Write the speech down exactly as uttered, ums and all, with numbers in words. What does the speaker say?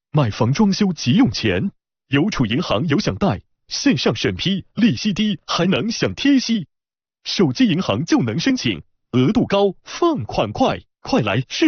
买房装修急用钱，邮储银行有享贷，线上审批，利息低，还能享贴息。手机银行就能申请，额度高，放款快，快来试。